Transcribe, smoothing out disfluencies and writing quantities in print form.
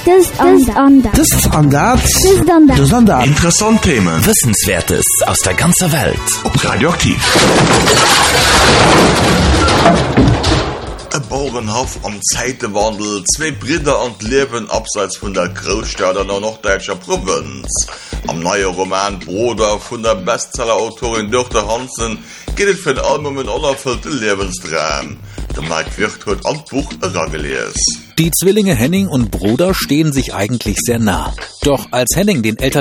Interessant Themen. Wissenswertes aus der ganzen Welt. Auf Radioaktiv. Ein Bauernhof am Zeitenwandel, 2 Brüder und Leben abseits von der Großstadt an der norddeutscher Provinz. Am neuen Roman Bruder von der Bestseller-Autorin Dörte Hansen geht es für den Album ein unerfüllter Lebensdrama. Der Mike Wirth hat ein Buch gelesen. Die Zwillinge Henning und Bruder stehen sich eigentlich sehr nah. Doch als Henning den Eltern